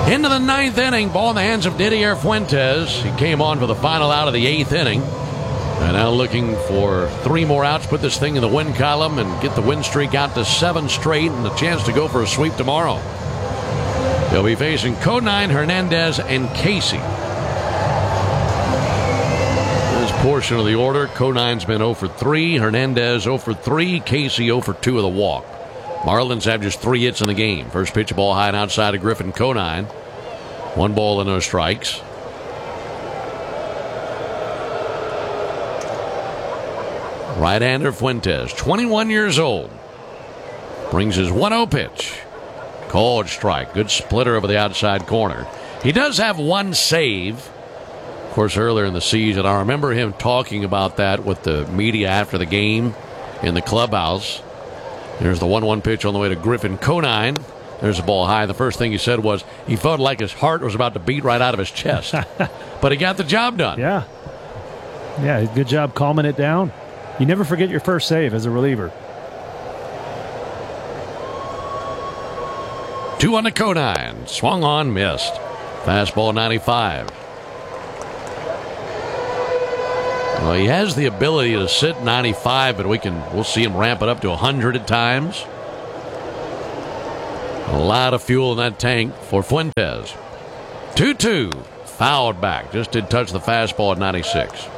Into the ninth inning, ball in the hands of Didier Fuentes. He came on for the final out of the eighth inning. And now looking for 3 more outs, put this thing in the win column and get the win streak out to 7 straight and a chance to go for a sweep tomorrow. They'll be facing Conine, Hernandez, and Casey. This portion of the order, Conine's been 0 for 3, Hernandez 0 for 3, Casey 0 for 2 of the walk. Marlins have just 3 hits in the game. First pitch, ball high and outside of Griffin Conine. 1 ball and no strikes. Right-hander Fuentes, 21 years old. Brings his 1-0 pitch. Called strike. Good splitter over the outside corner. He does have 1 save. Of course, earlier in the season, I remember him talking about that with the media after the game in the clubhouse. There's the 1-1 pitch on the way to Griffin Conine. There's the ball high. The first thing he said was he felt like his heart was about to beat right out of his chest. But he got the job done. Yeah. Yeah, good job calming it down. You never forget your first save as a reliever. 2 on the Conine. Swung on, missed. Fastball 95. Well, he has the ability to sit 95, but we'll see him ramp it up to 100 at times. A lot of fuel in that tank for Fuentes. 2-2. Fouled back. Just did touch the fastball at 96.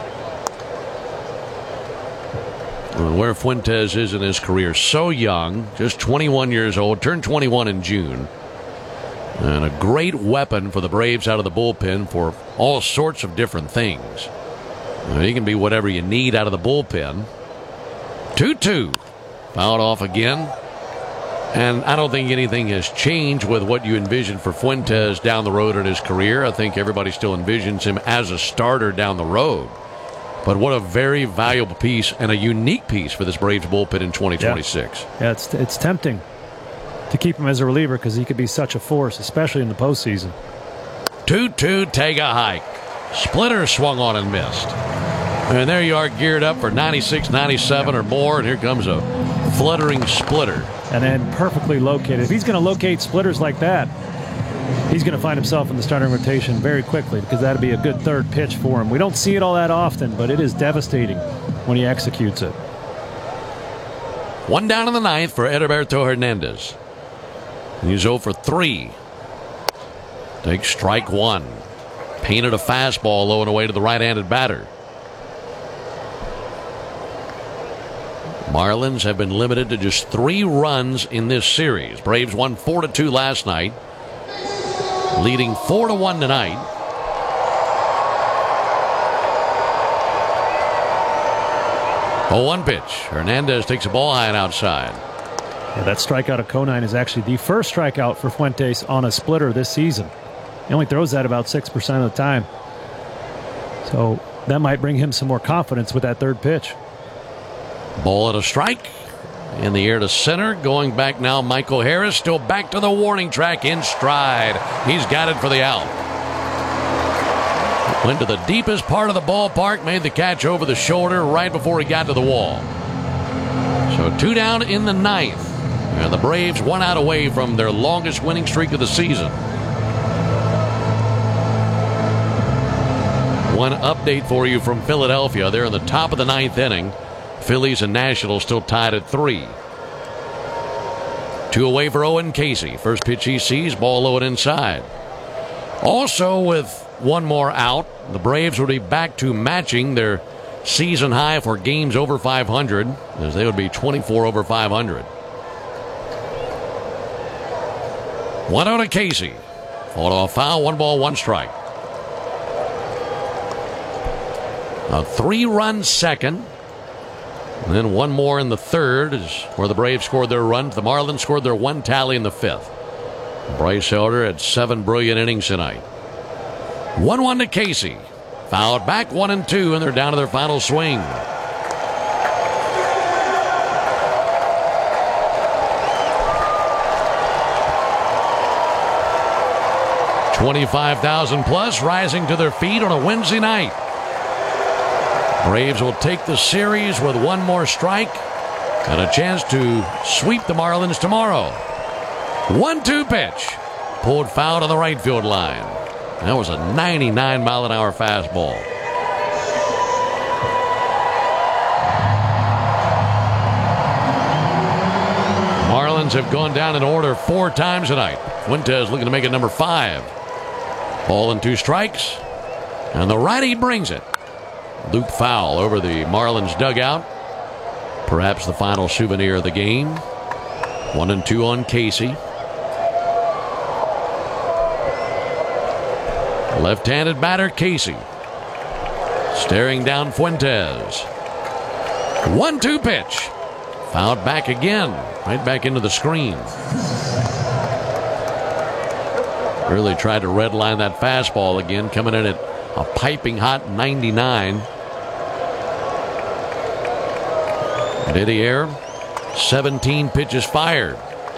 Where Fuentes is in his career, so young, just 21 years old, turned 21 in June. And a great weapon for the Braves out of the bullpen for all sorts of different things. He can be whatever you need out of the bullpen. 2-2. Fouled off again. And I don't think anything has changed with what you envision for Fuentes down the road in his career. I think everybody still envisions him as a starter down the road. But what a very valuable piece and a unique piece for this Braves bullpen in 2026. Yeah, it's tempting to keep him as a reliever because he could be such a force, especially in the postseason. 2-2, take a hike. Splitter swung on and missed. And there you are, geared up for 96, 97 or more, and here comes a fluttering splitter. And then perfectly located. If he's going to locate splitters like that, he's going to find himself in the starting rotation very quickly because that'd be a good third pitch for him. We don't see it all that often, but it is devastating when he executes it. 1 down in the ninth for Edilberto Hernandez. He's 0 for 3. Takes strike 1. Painted a fastball low and away to the right-handed batter. Marlins have been limited to just 3 runs in this series. Braves won 4-2 last night, leading 4-1 tonight. A 1 pitch. Hernandez takes a ball high and outside. Yeah, that strikeout of Conine is actually the first strikeout for Fuentes on a splitter this season. He only throws that about 6% of the time. So that might bring him some more confidence with that third pitch. Ball and a strike. In the air to center. Going back now, Michael Harris. Still back to the warning track in stride. He's got it for the out. Went to the deepest part of the ballpark. Made the catch over the shoulder right before he got to the wall. So 2 down in the ninth. And the Braves 1 out away from their longest winning streak of the season. One update for you from Philadelphia. They're in the top of the ninth inning. Phillies and Nationals still tied at 3. 2 away for Owen Casey. First pitch he sees, ball low and inside. Also with 1 more out, the Braves would be back to matching their season high for games over 500, as they would be 24 over 500. 1-0 to Casey. Fought off foul, 1 ball, 1 strike. A 3-run second. And then 1 more in the third is where the Braves scored their run. The Marlins scored their 1 tally in the 5th. Bryce Elder had 7 brilliant innings tonight. 1-1 to Casey. Fouled back 1-2, and they're down to their final swing. $25,000 plus rising to their feet on a Wednesday night. Braves will take the series with 1 more strike and a chance to sweep the Marlins tomorrow. 1-2 pitch. pulled foul to the right field line. That was a 99-mile-an-hour fastball. Marlins have gone down in order 4 times tonight. Fuentes looking to make it number 5. Ball and 2 strikes. And the righty brings it. Loop foul over the Marlins dugout. Perhaps the final souvenir of the game. 1-2 on Casey. Left-handed batter Casey. Staring down Fuentes. 1-2 pitch. Fouled back again. Right back into the screen. Really tried to redline that fastball again. Coming in at a piping hot 99. Didier, 17 pitches fired.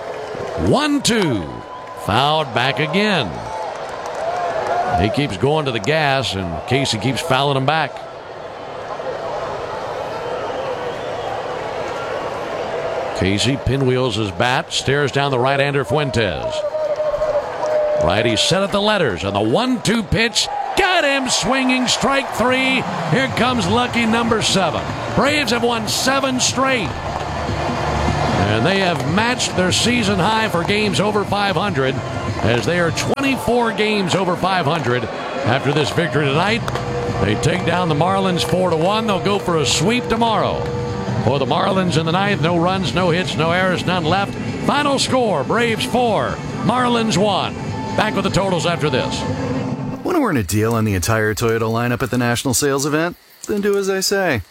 1-2. Fouled back again. He keeps going to the gas, and Casey keeps fouling him back. Casey pinwheels his bat, stares down the right-hander Fuentes. Righty set at the letters, and the 1-2 pitch got him swinging. Strike 3. Here comes lucky number 7. Braves have won 7 straight. And they have matched their season high for games over 500 as they are 24 games over 500 after this victory tonight. They take down the Marlins 4-1. They'll go for a sweep tomorrow. For the Marlins in the 9th, no runs, no hits, no errors, none left. Final score, Braves 4, Marlins 1. Back with the totals after this. Want to earn a deal on the entire Toyota lineup at the National Sales Event? Then do as I say.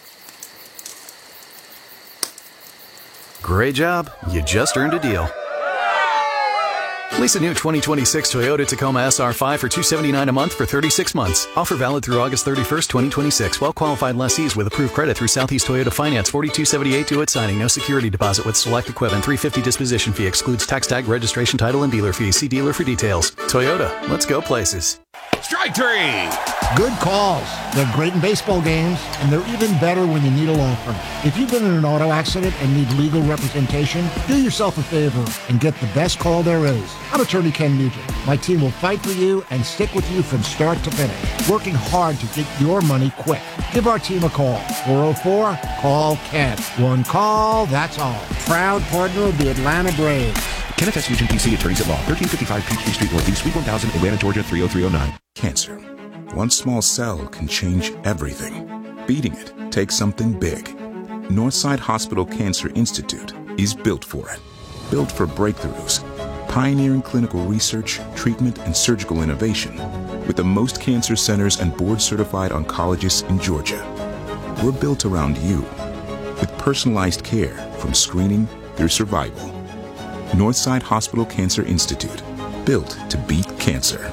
Great job. You just earned a deal. Lease a new 2026 Toyota Tacoma SR5 for $279 a month for 36 months. Offer valid through August 31st, 2026. Well-qualified lessees with approved credit through Southeast Toyota Finance. 4278 due at signing. No security deposit with select equipment. $350 disposition fee. Excludes tax tag, registration, title, and dealer fees. See dealer for details. Toyota. Let's go places. Strike 3. Good calls. They're great in baseball games, and they're even better when you need a law firm. If you've been in an auto accident and need legal representation, do yourself a favor and get the best call there is. I'm attorney Ken Nugent. My team will fight for you and stick with you from start to finish, working hard to get your money quick. Give our team a call. 404-CALL-KEN. One call, that's all. Proud partner of the Atlanta Braves. Kenneth S. Nugent, PC, attorneys at law. 1355 Peachtree Street Northeast, Suite 1000, Atlanta, Georgia, 30309. Cancer. One small cell can change everything. Beating it takes something big. Northside Hospital Cancer Institute is built for it. Built for breakthroughs. Pioneering clinical research, treatment, and surgical innovation. With the most cancer centers and board-certified oncologists in Georgia. We're built around you. With personalized care from screening through survival. Northside Hospital Cancer Institute. Built to beat cancer.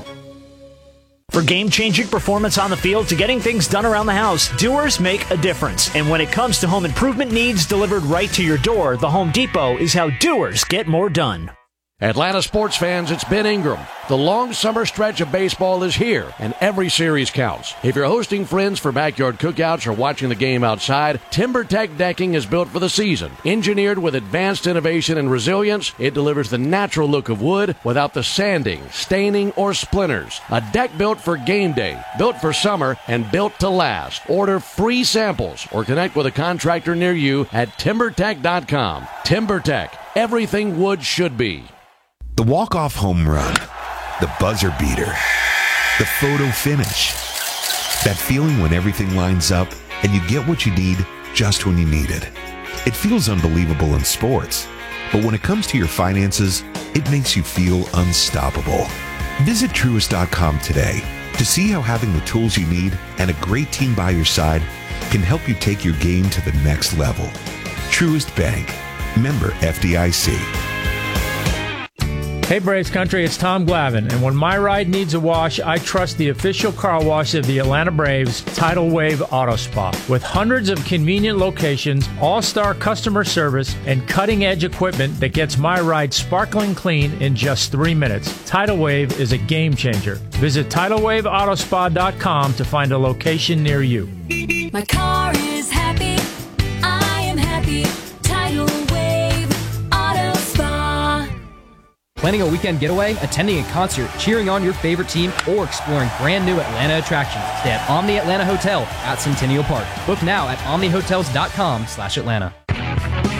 For game-changing performance on the field to getting things done around the house, doers make a difference. And when it comes to home improvement needs delivered right to your door, the Home Depot is how doers get more done. Atlanta sports fans, it's Ben Ingram. The long summer stretch of baseball is here, and every series counts. If you're hosting friends for backyard cookouts or watching the game outside, TimberTech decking is built for the season. Engineered with advanced innovation and resilience, it delivers the natural look of wood without the sanding, staining, or splinters. A deck built for game day, built for summer, and built to last. Order free samples or connect with a contractor near you at TimberTech.com. TimberTech, everything wood should be. The walk-off home run, the buzzer beater, the photo finish. That feeling when everything lines up and you get what you need just when you need it. It feels unbelievable in sports, but when it comes to your finances, it makes you feel unstoppable. Visit Truist.com today to see how having the tools you need and a great team by your side can help you take your game to the next level. Truist Bank. Member FDIC. Hey Braves Country, it's Tom Glavine, and when my ride needs a wash, I trust the official car wash of the Atlanta Braves, Tidal Wave Auto Spa. With hundreds of convenient locations, all-star customer service, and cutting-edge equipment that gets my ride sparkling clean in just 3 minutes, Tidal Wave is a game changer. Visit TidalWaveAutospa.com to find a location near you. My car is happy, I am happy, Tidal Wave Auto Spa. Planning a weekend getaway, attending a concert, cheering on your favorite team, or exploring brand new Atlanta attractions. Stay at Omni Atlanta Hotel at Centennial Park. Book now at omnihotels.com/Atlanta.